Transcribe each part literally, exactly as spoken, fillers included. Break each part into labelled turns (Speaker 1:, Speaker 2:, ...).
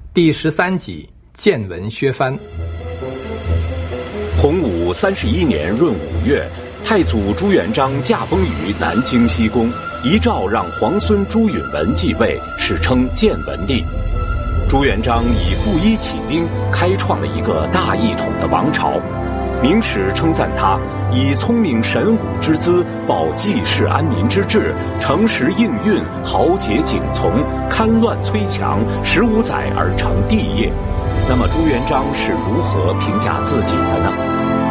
Speaker 1: 第十三集见闻削藩。
Speaker 2: 洪武三十一年闰五月，太祖朱元璋驾崩于南京西宫，遗诏让皇孙朱允炆继位，史称建文帝。朱元璋以布衣起兵，开创了一个大一统的王朝。明史称赞他以聪明神武之姿，保济世安民之志，诚实应运，豪杰景从，堪乱摧强，十五载而成帝业。那么朱元璋是如何评价自己的呢？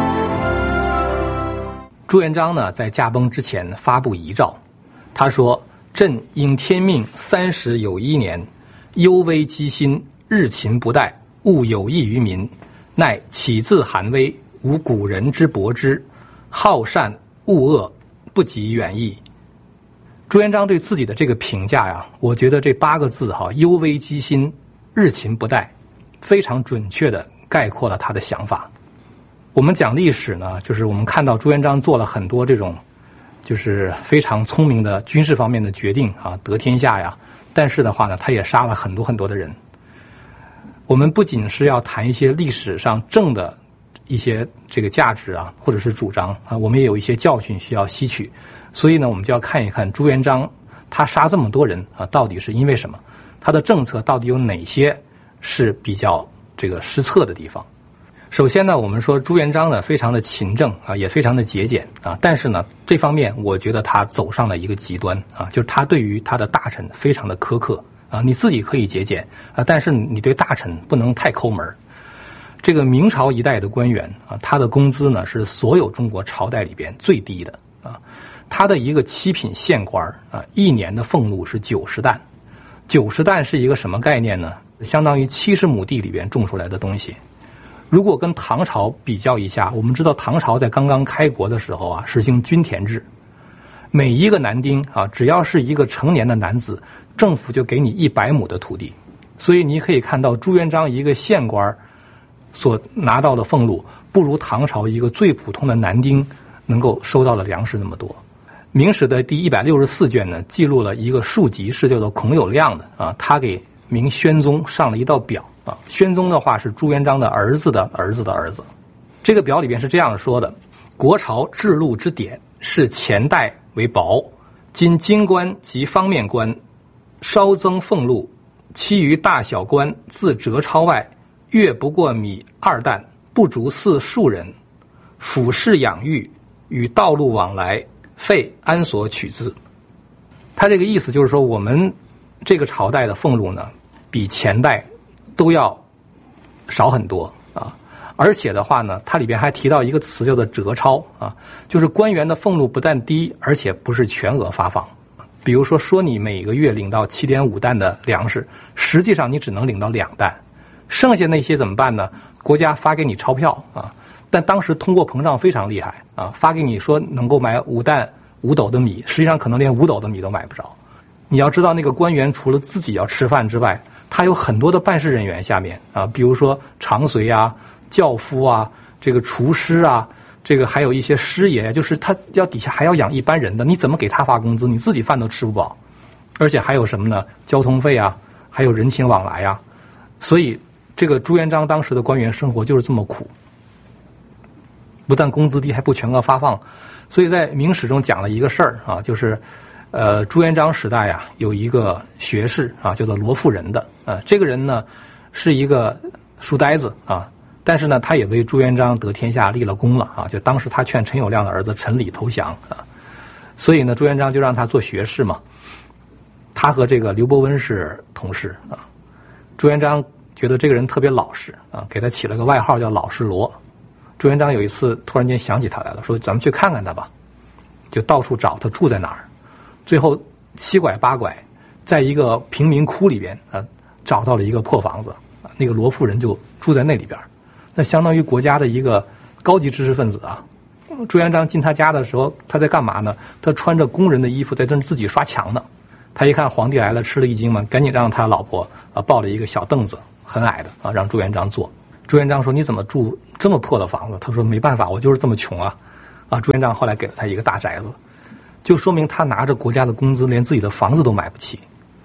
Speaker 1: 朱元璋呢，在驾崩之前发布遗诏，他说：“朕应天命三十有一年，忧危积心，日勤不怠，务有益于民，乃起自寒微，无古人之博之，好善恶恶，不及远矣。”朱元璋对自己的这个评价呀，我觉得这八个字哈，忧危积心，日勤不怠，非常准确地概括了他的想法。我们讲历史呢，就是我们看到朱元璋做了很多这种就是非常聪明的军事方面的决定啊，得天下呀，但是的话呢，他也杀了很多很多的人。我们不仅是要谈一些历史上正的一些这个价值啊，或者是主张啊，我们也有一些教训需要吸取。所以呢，我们就要看一看朱元璋他杀这么多人啊，到底是因为什么？他的政策到底有哪些是比较这个失策的地方？首先呢，我们说朱元璋呢非常的勤政啊，也非常的节俭啊，但是呢，这方面我觉得他走上了一个极端啊，就是他对于他的大臣非常的苛刻啊，你自己可以节俭啊，但是你对大臣不能太抠门。这个明朝一代的官员啊，他的工资呢是所有中国朝代里边最低的啊，他的一个七品县官啊，一年的俸禄是九十担，九十担是一个什么概念呢？相当于七十亩地里边种出来的东西。如果跟唐朝比较一下，我们知道唐朝在刚刚开国的时候啊，实行均田制，每一个男丁啊，只要是一个成年的男子，政府就给你一百亩的土地。所以你可以看到朱元璋一个县官所拿到的俸禄，不如唐朝一个最普通的男丁能够收到的粮食那么多。明史的第一百六十四卷呢，记录了一个庶吉是叫做孔有亮的啊，他给明宣宗上了一道表啊。宣宗的话是朱元璋的儿子的儿子的儿子。这个表里边是这样说的：国朝制禄之典，是前代为薄，今京官及方面官稍增俸禄，其余大小官自折超外，月不过米二担，不足四数人，府事养育，与道路往来，费安所取之。他这个意思就是说，我们这个朝代的俸禄呢，比前代都要少很多啊。而且的话呢，它里边还提到一个词叫做折超啊，就是官员的俸禄不但低，而且不是全额发放。比如说说你每个月领到 七点五担的粮食，实际上你只能领到两担，剩下那些怎么办呢？国家发给你钞票啊，但当时通货膨胀非常厉害啊，发给你说能够买五担五斗的米，实际上可能连五斗的米都买不着。你要知道，那个官员除了自己要吃饭之外，他有很多的办事人员下面啊，比如说长随啊、教夫啊、这个厨师啊，这个还有一些师爷，就是他要底下还要养一般人的，你怎么给他发工资？你自己饭都吃不饱，而且还有什么呢？交通费啊，还有人情往来啊。所以这个朱元璋当时的官员生活就是这么苦，不但工资低，还不全额发放。所以在明史中讲了一个事儿啊，就是呃，朱元璋时代啊，有一个学士啊，叫做罗富仁的。呃，这个人呢是一个书呆子啊，但是呢，他也为朱元璋得天下立了功了啊。就当时他劝陈友谅的儿子陈理投降啊，所以呢，朱元璋就让他做学士嘛。他和这个刘伯温是同事啊。朱元璋觉得这个人特别老实啊，给他起了个外号叫老实罗。朱元璋有一次突然间想起他来了，说咱们去看看他吧，就到处找他住在哪儿。最后七拐八拐，在一个贫民窟里边啊，找到了一个破房子，那个罗富人就住在那里边，那相当于国家的一个高级知识分子啊。朱元璋进他家的时候，他在干嘛呢？他穿着工人的衣服在这自己刷墙呢。他一看皇帝来了，吃了一惊嘛，赶紧让他老婆啊抱了一个小凳子，很矮的啊，让朱元璋坐。朱元璋说：“你怎么住这么破的房子？”他说：“没办法，我就是这么穷啊。”啊，朱元璋后来给了他一个大宅子。就说明他拿着国家的工资，连自己的房子都买不起。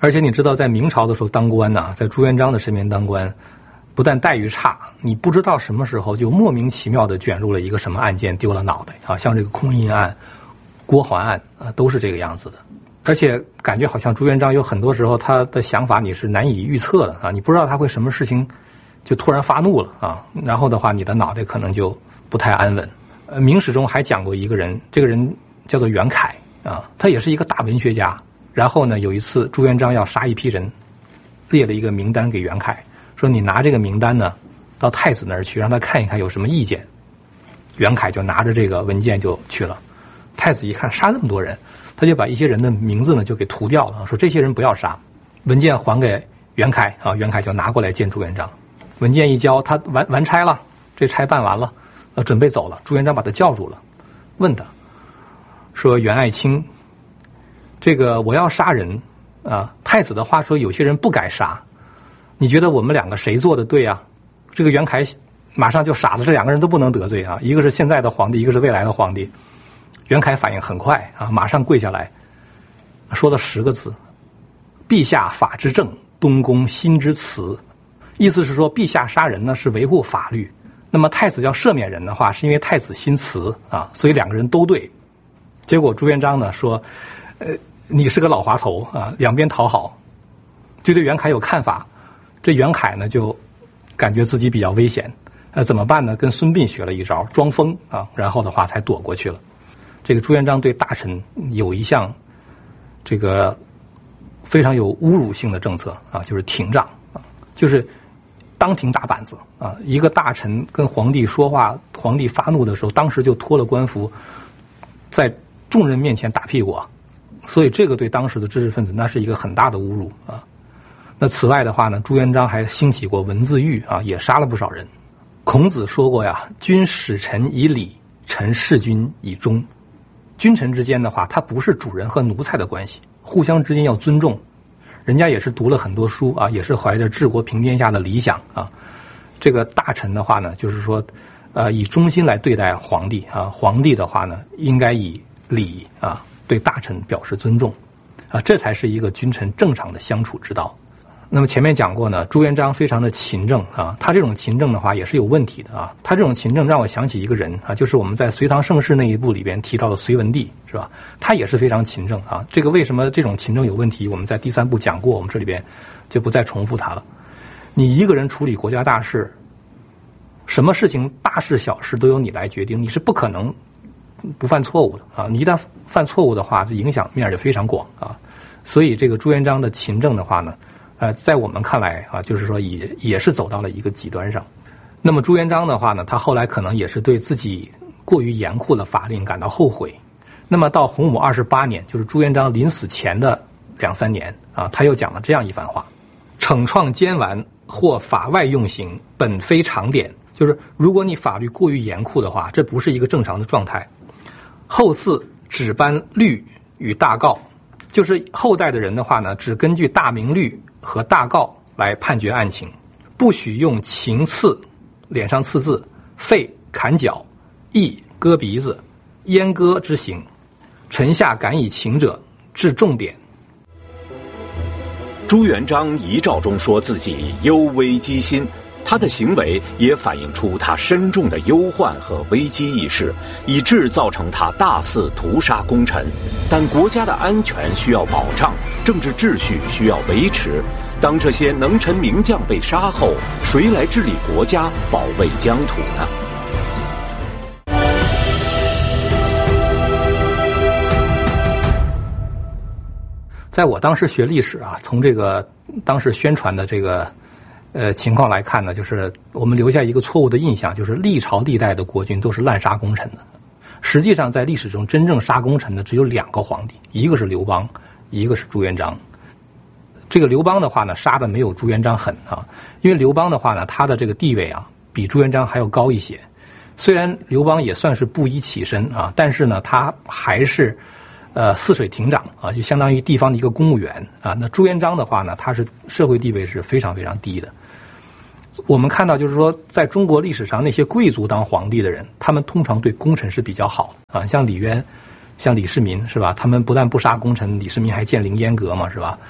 Speaker 1: 而且你知道，在明朝的时候当官呢、啊，在朱元璋的身边当官，不但待遇差，你不知道什么时候就莫名其妙的卷入了一个什么案件，丢了脑袋啊，像这个空印案、郭桓案啊，都是这个样子的。而且感觉好像朱元璋有很多时候他的想法你是难以预测的啊，你不知道他会什么事情就突然发怒了啊，然后的话你的脑袋可能就不太安稳。呃，明史中还讲过一个人，这个人叫做袁凯啊，他也是一个大文学家。然后呢，有一次朱元璋要杀一批人，列了一个名单给袁凯，说你拿这个名单呢到太子那儿去，让他看一看有什么意见。袁凯就拿着这个文件就去了。太子一看杀那么多人，他就把一些人的名字呢就给涂掉了，说这些人不要杀。文件还给袁凯啊，袁凯就拿过来见朱元璋。文件一交，他完完差了，这差办完了，呃，准备走了。朱元璋把他叫住了，问他说：“袁爱卿，这个我要杀人啊！太子的话说，有些人不该杀，你觉得我们两个谁做的对啊？”这个袁凯马上就傻了，这两个人都不能得罪啊，一个是现在的皇帝，一个是未来的皇帝。袁凯反应很快啊，马上跪下来，说了十个字：“陛下法之正，东宫心之慈。”意思是说，陛下杀人呢是维护法律，那么太子要赦免人的话，是因为太子心慈啊，所以两个人都对。结果朱元璋呢说：“呃，你是个老滑头啊，两边讨好。”就对袁凯有看法，这袁凯呢就感觉自己比较危险，呃，怎么办呢？跟孙膑学了一招，装疯啊，然后的话才躲过去了。这个朱元璋对大臣有一项这个非常有侮辱性的政策啊，就是廷杖啊，就是当庭打板子啊。一个大臣跟皇帝说话，皇帝发怒的时候，当时就脱了官服，在众人面前打屁股啊。所以这个对当时的知识分子那是一个很大的侮辱啊。那此外的话呢，朱元璋还兴起过文字狱啊，也杀了不少人。孔子说过呀：“君使臣以礼，臣事君以忠。”君臣之间的话，他不是主人和奴才的关系，互相之间要尊重。人家也是读了很多书啊，也是怀着治国平天下的理想啊。这个大臣的话呢，就是说，呃，以忠心来对待皇帝啊。皇帝的话呢，应该以礼啊对大臣表示尊重啊，这才是一个君臣正常的相处之道。那么前面讲过呢，朱元璋非常的勤政啊，他这种勤政的话也是有问题的啊。他这种勤政让我想起一个人啊，就是我们在《隋唐盛世》那一部里边提到的隋文帝，是吧？他也是非常勤政啊。这个为什么这种勤政有问题？我们在第三部讲过，我们这里边就不再重复它了。你一个人处理国家大事，什么事情大事小事都由你来决定，你是不可能不犯错误的啊。你一旦犯错误的话，这影响面就非常广啊。所以这个朱元璋的勤政的话呢，呃，在我们看来啊，就是说也也是走到了一个极端上。那么朱元璋的话呢，他后来可能也是对自己过于严酷的法令感到后悔。那么到洪武二十八年，就是朱元璋临死前的两三年啊，他又讲了这样一番话：惩创奸顽或法外用刑，本非常典。就是如果你法律过于严酷的话，这不是一个正常的状态。后嗣只颁律与大告，就是后代的人的话呢，只根据大明律和大告来判决案情，不许用情刺，脸上刺字，废砍脚，缢割鼻子，阉割之刑。臣下敢以情者，治重典。
Speaker 2: 朱元璋遗诏中说自己忧危机心，他的行为也反映出他深重的忧患和危机意识，以致造成他大肆屠杀功臣。但国家的安全需要保障，政治秩序需要维持。当这些能臣名将被杀后，谁来治理国家，保卫疆土呢？
Speaker 1: 在我当时学历史啊，从这个当时宣传的这个呃情况来看呢，就是我们留下一个错误的印象，就是历朝历代的国君都是滥杀功臣的。实际上在历史中真正杀功臣的只有两个皇帝，一个是刘邦，一个是朱元璋。这个刘邦的话呢，杀的没有朱元璋狠啊，因为刘邦的话呢，他的这个地位啊比朱元璋还要高一些。虽然刘邦也算是布衣起身啊，但是呢他还是呃，泗水亭长啊，就相当于地方的一个公务员啊。那朱元璋的话呢，他是社会地位是非常非常低的。我们看到，就是说，在中国历史上，那些贵族当皇帝的人，他们通常对功臣是比较好的啊。像李渊，像李世民，是吧？他们不但不杀功臣，李世民还建凌烟阁嘛，是吧？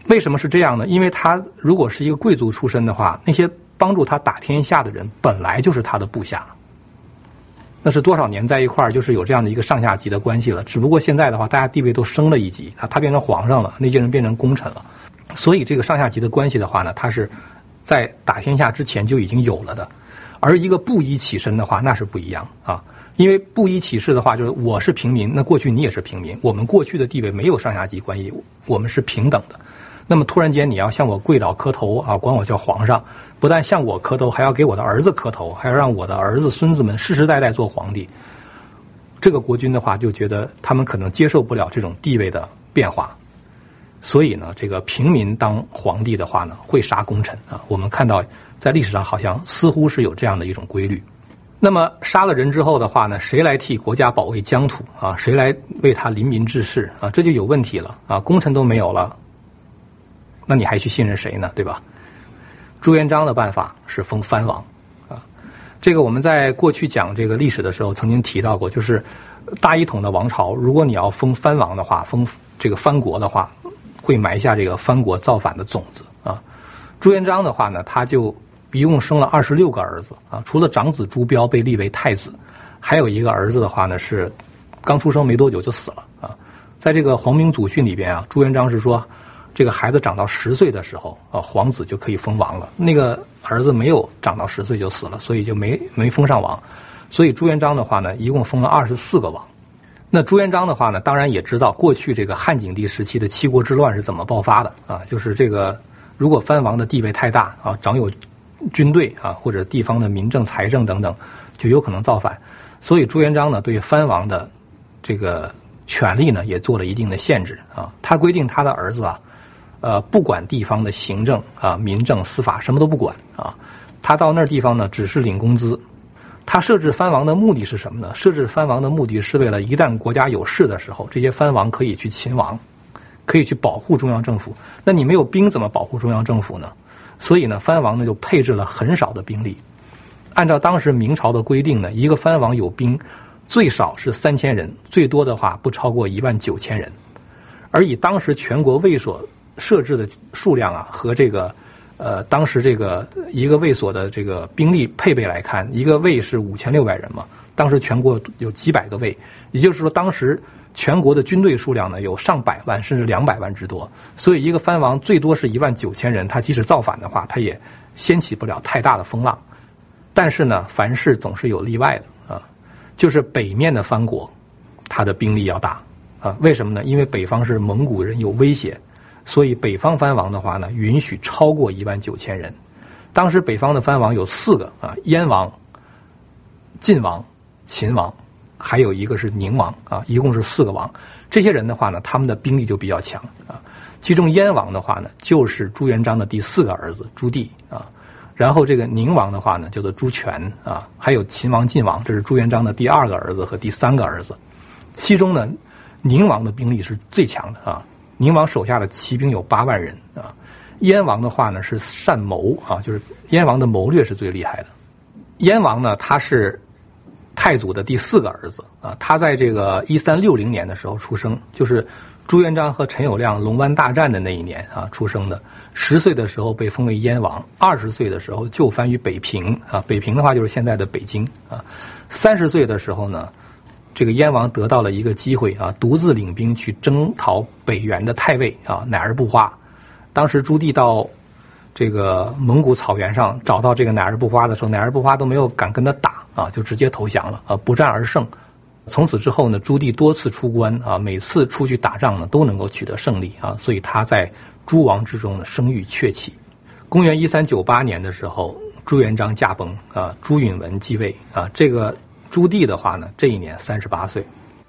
Speaker 1: 为什么是这样呢？因为他如果是一个贵族出身的话，那些帮助他打天下的人本来就是他的部下，那是多少年在一块儿，就是有这样的一个上下级的关系了。只不过现在的话，大家地位都升了一级啊，他变成皇上了，那些人变成功臣了，所以这个上下级的关系的话呢，他是在打天下之前就已经有了的。而一个布衣起身的话，那是不一样啊。因为布衣起事的话，就是我是平民，那过去你也是平民，我们过去的地位没有上下级关系，我们是平等的。那么突然间你要向我跪倒磕头啊，管我叫皇上，不但向我磕头，还要给我的儿子磕头，还要让我的儿子孙子们世世代代做皇帝。这个国君的话就觉得他们可能接受不了这种地位的变化，所以呢，这个平民当皇帝的话呢，会杀功臣啊。我们看到在历史上好像似乎是有这样的一种规律。那么杀了人之后的话呢，谁来替国家保卫疆土啊？谁来为他临民治世啊？这就有问题了啊！功臣都没有了，那你还去信任谁呢？对吧？朱元璋的办法是封藩王啊。这个我们在过去讲这个历史的时候曾经提到过，就是大一统的王朝，如果你要封藩王的话，封这个藩国的话，会埋下这个藩国造反的种子啊。朱元璋的话呢，他就一共生了二十六个儿子啊，除了长子朱标被立为太子，还有一个儿子的话呢是刚出生没多久就死了啊。在这个皇明祖训里边啊，朱元璋是说，这个孩子长到十岁的时候啊，皇子就可以封王了。那个儿子没有长到十岁就死了，所以就没没封上王。所以朱元璋的话呢，一共封了二十四个王。那朱元璋的话呢，当然也知道过去这个汉景帝时期的七国之乱是怎么爆发的啊，就是这个如果藩王的地位太大啊，掌有军队啊，或者地方的民政、财政等等，就有可能造反。所以朱元璋呢，对藩王的这个权力呢，也做了一定的限制啊。他规定他的儿子啊，呃，不管地方的行政啊、民政、司法，什么都不管啊。他到那儿地方呢，只是领工资。他设置藩王的目的是什么呢？设置藩王的目的是为了一旦国家有事的时候，这些藩王可以去勤王，可以去保护中央政府。那你没有兵怎么保护中央政府呢？所以呢，藩王呢就配置了很少的兵力。按照当时明朝的规定呢，一个藩王有兵最少是三千人，最多的话不超过一万九千人。而以当时全国卫所设置的数量啊，和这个呃当时这个一个卫所的这个兵力配备来看，一个卫是五千六百人嘛，当时全国有几百个卫，也就是说当时全国的军队数量呢有上百万甚至两百万之多，所以一个藩王最多是一万九千人，他即使造反的话，他也掀起不了太大的风浪。但是呢，凡事总是有例外的啊，就是北面的藩国，他的兵力要大啊。为什么呢？因为北方是蒙古人有威胁，所以北方藩王的话呢，允许超过一万九千人。当时北方的藩王有四个啊，燕王、晋王、秦王。还有一个是宁王啊，一共是四个王。这些人的话呢，他们的兵力就比较强啊。其中燕王的话呢，就是朱元璋的第四个儿子朱棣啊。然后这个宁王的话呢，叫做朱权啊。还有秦王、晋王，这是朱元璋的第二个儿子和第三个儿子。其中呢，宁王的兵力是最强的啊。宁王手下的骑兵有八万人啊。燕王的话呢是善谋啊，就是燕王的谋略是最厉害的。燕王呢，他是太祖的第四个儿子啊，他在这个一三六零年的时候出生，就是朱元璋和陈友谅龙湾大战的那一年啊出生的。十岁的时候被封为燕王，二十岁的时候就藩于北平啊，北平的话就是现在的北京啊。三十岁的时候呢，这个燕王得到了一个机会啊，独自领兵去征讨北元的太尉啊乃儿不花。当时朱棣到这个蒙古草原上找到这个乃儿不花的时候，乃儿不花都没有敢跟他打啊，就直接投降了啊，不战而胜。从此之后呢，朱棣多次出关啊，每次出去打仗呢都能够取得胜利啊，所以他在诸王之中呢声誉鹊起。公元一三九八年的时候，朱元璋驾崩啊，朱允文继位啊。这个朱棣的话呢，这一年三十八岁。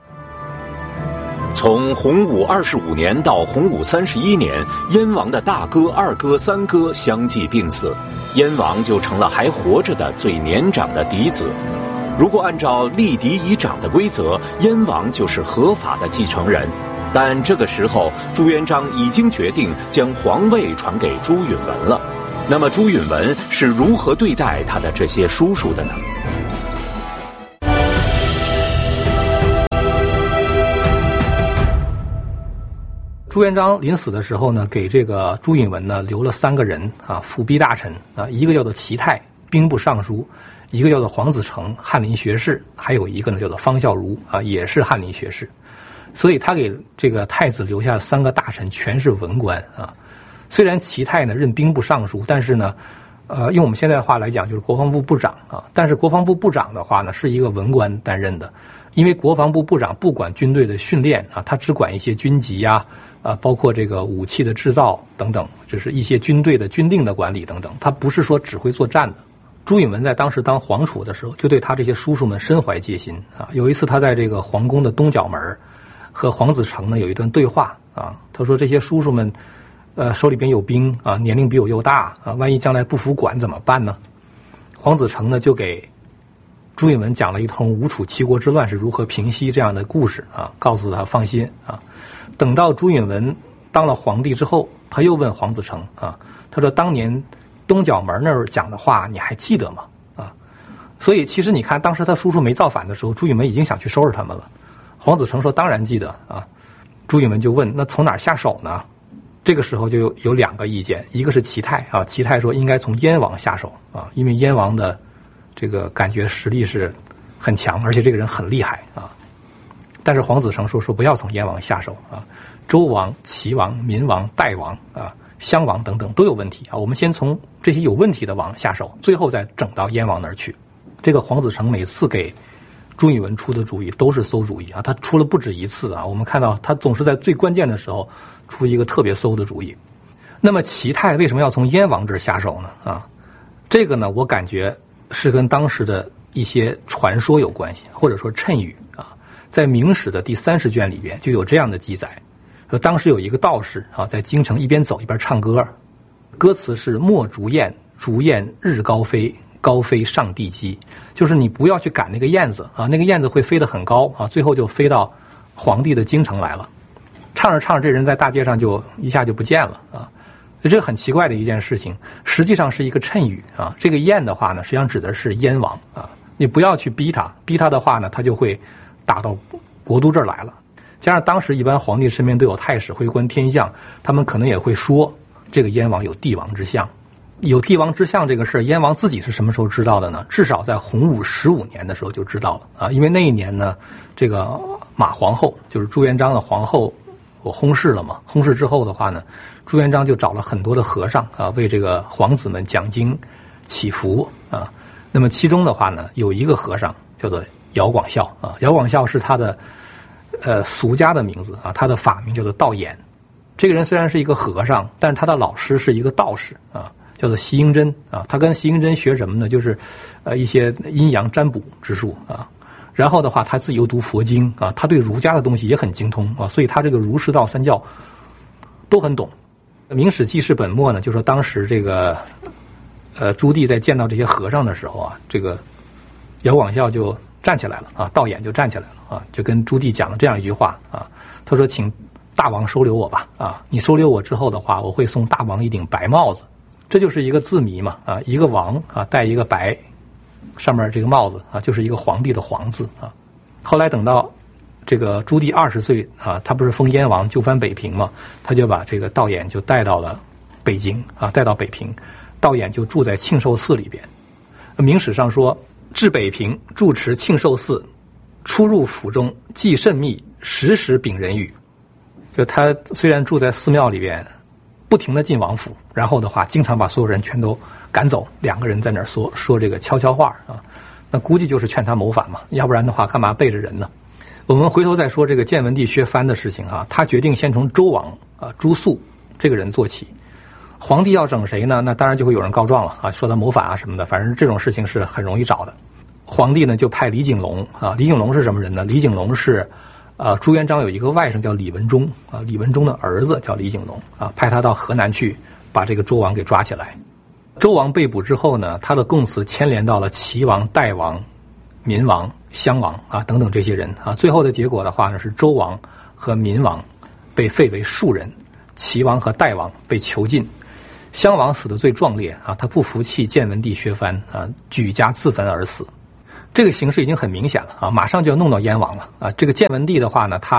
Speaker 2: 从洪武二十五年到洪武三十一年，燕王的大哥、二哥、三哥相继病死，燕王就成了还活着的最年长的嫡子。如果按照立嫡以长的规则，燕王就是合法的继承人。但这个时候，朱元璋已经决定将皇位传给朱允文了。那么朱允文是如何对待他的这些叔叔的呢？
Speaker 1: 朱元璋临死的时候呢，给这个朱允炆呢留了三个人啊，辅弼大臣啊，一个叫做齐泰，兵部尚书，一个叫做黄子成，翰林学士，还有一个呢叫做方孝孺啊，也是翰林学士。所以他给这个太子留下三个大臣全是文官啊。虽然齐泰呢任兵部尚书，但是呢，呃，用我们现在的话来讲就是国防部部长啊。但是国防部部长的话呢是一个文官担任的，因为国防部部长不管军队的训练啊，他只管一些军级呀。啊，包括这个武器的制造等等，就是一些军队的军令的管理等等，他不是说只会作战的。朱允炆在当时当皇储的时候，就对他这些叔叔们深怀戒心啊。有一次，他在这个皇宫的东角门和黄子成呢有一段对话啊。他说这些叔叔们，呃，手里边有兵啊，年龄比我又大啊，万一将来不服管怎么办呢？黄子成呢就给朱允炆讲了一通吴楚七国之乱是如何平息这样的故事啊，告诉他放心啊。等到朱允炆当了皇帝之后，他又问黄子成啊，他说当年东角门那儿讲的话你还记得吗？啊，所以其实你看当时他叔叔没造反的时候，朱允炆已经想去收拾他们了。黄子成说当然记得啊。朱允炆就问那从哪儿下手呢？这个时候就有两个意见，一个是齐泰啊，齐泰说应该从燕王下手啊，因为燕王的这个感觉实力是很强，而且这个人很厉害啊。但是黄子成说说不要从燕王下手啊，周王、齐王、闵王、代王啊、襄王等等都有问题啊，我们先从这些有问题的王下手，最后再整到燕王那儿去。这个黄子成每次给朱允炆出的主意都是馊主意啊，他出了不止一次啊，我们看到他总是在最关键的时候出一个特别馊的主意。那么齐泰为什么要从燕王这儿下手呢？啊，这个呢，我感觉是跟当时的一些传说有关系，或者说谶语啊。在《明史》的第三十卷里边就有这样的记载，说当时有一个道士啊，在京城一边走一边唱歌，歌词是莫逐雁，逐雁日高飞，高飞上帝基，就是你不要去赶那个燕子啊，那个燕子会飞得很高啊，最后就飞到皇帝的京城来了。唱着唱着，这人在大街上就一下就不见了啊，这很奇怪的一件事情，实际上是一个谶语啊。这个燕的话呢，实际上指的是燕王啊，你不要去逼他，逼他的话呢，他就会打到国都这儿来了。加上当时一般皇帝身边都有太史、徽官、天相，他们可能也会说这个燕王有帝王之相。有帝王之相这个事儿，燕王自己是什么时候知道的呢？至少在洪武十五年的时候就知道了啊，因为那一年呢，这个马皇后就是朱元璋的皇后，我薨逝了嘛。薨逝之后的话呢，朱元璋就找了很多的和尚啊，为这个皇子们讲经祈福啊。那么其中的话呢，有一个和尚叫做姚广孝啊，姚广孝是他的呃俗家的名字啊，他的法名叫做道衍。这个人虽然是一个和尚，但是他的老师是一个道士啊，叫做习英真啊。他跟习英真学什么呢？就是呃一些阴阳占卜之术啊。然后的话，他自己又读佛经啊，他对儒家的东西也很精通啊，所以他这个儒释道三教都很懂。明史记事本末呢，就说当时这个呃朱棣在见到这些和尚的时候啊，这个姚广孝就站起来了啊，道衍就站起来了啊，就跟朱棣讲了这样一句话啊，他说请大王收留我吧啊，你收留我之后的话，我会送大王一顶白帽子。这就是一个字谜嘛啊，一个王啊戴一个白，上面这个帽子啊就是一个皇帝的皇字啊。后来等到这个朱棣二十岁啊，他不是封燕王就藩北平嘛，他就把这个道衍就带到了北京啊，带到北平，道衍就住在庆寿寺里边。明史上说，至北平住持庆寿寺，出入府中既甚密，时时禀人语。就他虽然住在寺庙里边，不停地进王府，然后的话经常把所有人全都赶走，两个人在那儿说说这个悄悄话啊，那估计就是劝他谋反嘛，要不然的话干嘛背着人呢？我们回头再说这个建文帝削藩的事情啊，他决定先从周王啊朱肃这个人做起。皇帝要整谁呢？那当然就会有人告状了啊，说他谋反啊什么的，反正这种事情是很容易找的。皇帝呢就派李景龙啊，李景龙是什么人呢？李景龙是啊朱元璋有一个外甥叫李文忠啊，李文忠的儿子叫李景龙啊，派他到河南去把这个周王给抓起来。周王被捕之后呢，他的供词牵连到了齐王、代王、闵王、襄王啊等等这些人啊，最后的结果的话呢是周王和闵王被废为庶人，齐王和代王被囚禁。襄王死得最壮烈啊，他不服气建文帝削藩啊，举家自焚而死。这个形势已经很明显了啊，马上就要弄到燕王了啊。这个建文帝的话呢，他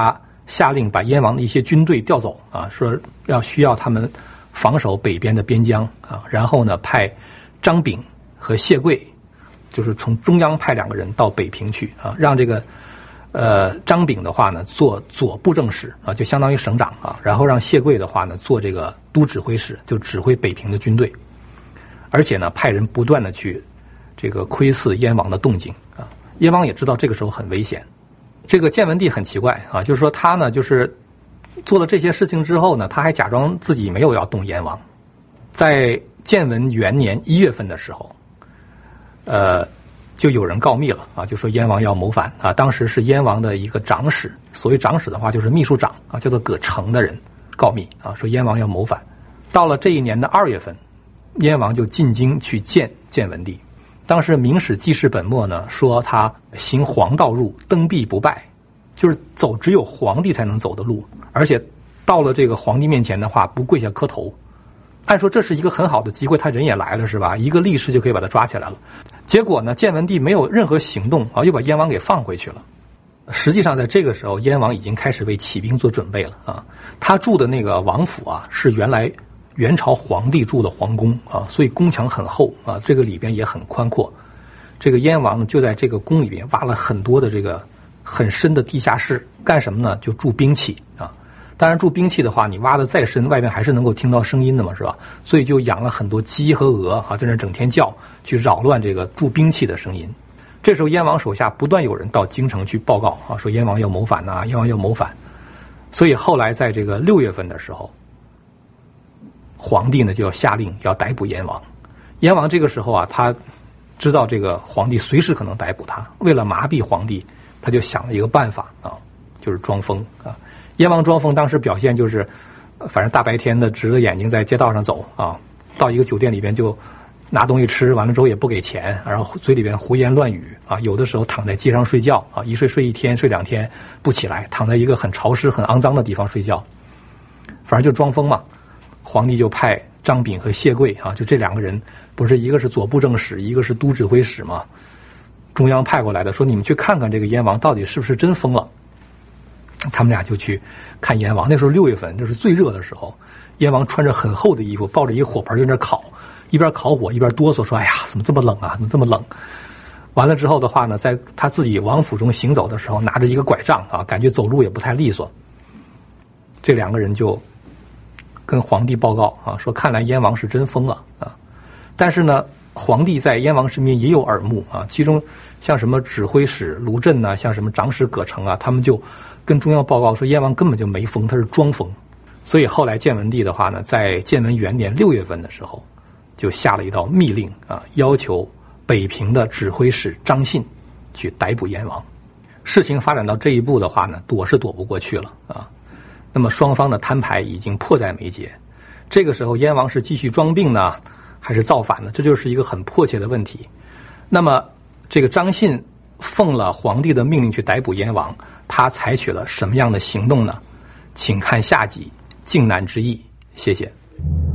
Speaker 1: 下令把燕王的一些军队调走啊，说要需要他们防守北边的边疆啊，然后呢派张炳和谢贵，就是从中央派两个人到北平去啊，让这个呃张炳的话呢做左布政使啊，就相当于省长啊，然后让谢贵的话呢做这个都指挥使，就指挥北平的军队，而且呢派人不断的去这个窥伺燕王的动静啊。燕王也知道这个时候很危险。这个建文帝很奇怪啊，就是说他呢，就是做了这些事情之后呢，他还假装自己没有要动燕王。在建文元年一月份的时候，呃，就有人告密了啊，就说燕王要谋反啊。当时是燕王的一个长史，所谓长史的话就是秘书长啊，叫做葛成的人告密啊，说燕王要谋反。到了这一年的二月份，燕王就进京去见建文帝。当时明史记事本末呢说他行皇道入，登跸不拜，就是走只有皇帝才能走的路，而且到了这个皇帝面前的话不跪下磕头。按说这是一个很好的机会，他人也来了是吧，一个力士就可以把他抓起来了。结果呢建文帝没有任何行动啊，又把燕王给放回去了。实际上在这个时候燕王已经开始为起兵做准备了啊。他住的那个王府啊是原来元朝皇帝住的皇宫啊，所以宫墙很厚啊，这个里边也很宽阔。这个燕王呢就在这个宫里边挖了很多的这个很深的地下室，干什么呢？就贮兵器啊。当然贮兵器的话，你挖得再深，外面还是能够听到声音的嘛，是吧？所以就养了很多鸡和鹅啊，在那整天叫，去扰乱这个贮兵器的声音。这时候燕王手下不断有人到京城去报告啊，说燕王要谋反啊，燕王要谋反。所以后来在这个六月份的时候，皇帝呢就要下令要逮捕燕王。燕王这个时候啊，他知道这个皇帝随时可能逮捕他，为了麻痹皇帝，他就想了一个办法啊，就是装疯啊。燕王装疯当时表现就是，反正大白天的直着眼睛在街道上走啊，到一个酒店里边就拿东西吃，完了之后也不给钱，然后嘴里边胡言乱语啊，有的时候躺在街上睡觉啊，一睡睡一天睡两天不起来，躺在一个很潮湿很肮脏的地方睡觉，反正就装疯嘛。皇帝就派张炳和谢贵啊，就这两个人，不是一个是左布政使，一个是都指挥使嘛，中央派过来的，说你们去看看这个燕王到底是不是真疯了。他们俩就去看燕王。那时候六月份，就是最热的时候，燕王穿着很厚的衣服，抱着一个火盆在那烤，一边烤火一边哆嗦说：“哎呀，怎么这么冷啊？怎么这么冷？”完了之后的话呢，在他自己王府中行走的时候，拿着一个拐杖啊，感觉走路也不太利索。这两个人就跟皇帝报告啊，说看来燕王是真疯了啊。但是呢，皇帝在燕王身边也有耳目啊，其中像什么指挥使卢震呐、啊，像什么长史葛成啊，他们就跟中央报告说燕王根本就没疯，他是装疯。所以后来建文帝的话呢，在建文元年六月份的时候，就下了一道密令啊，要求北平的指挥使张信去逮捕燕王。事情发展到这一步的话呢，躲是躲不过去了啊。那么双方的摊牌已经迫在眉睫，这个时候燕王是继续装病呢，还是造反呢？这就是一个很迫切的问题。那么这个张信奉了皇帝的命令去逮捕燕王，他采取了什么样的行动呢？请看下集《靖难之役》，谢谢。